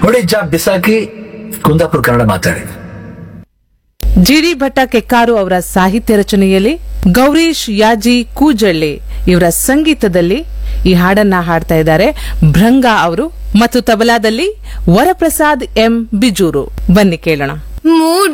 ನೋಡಿ ಜಾಬ್ ಬಿಸಾಕಿ ಕುಂದಾಪುರ ಕನ್ನಡ ಮಾತಾಡಿ. ಜಿಡಿ ಭಟ್ಟ ಕೆಕ್ಕಾರು ಅವರ ಸಾಹಿತ್ಯ ರಚನೆಯಲ್ಲಿ ಗೌರೀಶ್ ಯಾಜಿ ಕೂಜಳ್ಳಿ ಇವರ ಸಂಗೀತದಲ್ಲಿ ಈ ಹಾಡನ್ನ ಹಾಡ್ತಾ ಇದ್ದಾರೆ ಭೃಂಗ ಅವರು, ಮತ್ತು ತಬಲಾದಲ್ಲಿ ವರಪ್ರಸಾದ್ ಎಂ ಬಿಜೂರು. ಬನ್ನಿ ಕೇಳೋಣ.